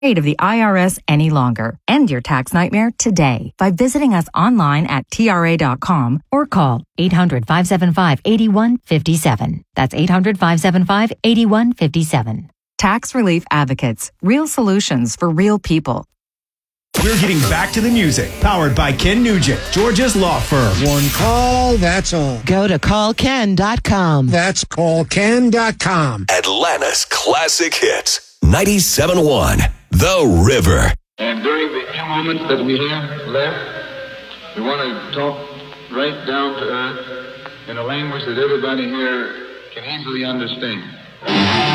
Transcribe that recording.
of the IRS any longer. End your tax nightmare today by visiting us online at TRA.com or call 800-575-8157. That's 800-575-8157. Tax Relief Advocates. Real solutions for real people. We're getting back to the music, powered by Ken Nugent, Georgia's law firm. One call, that's all. Go to callken.com. That's callken.com. Atlanta's classic hits. 97.1, The River. And during the few moments that we have left, we want to talk right down to earth in a language that everybody here can easily understand.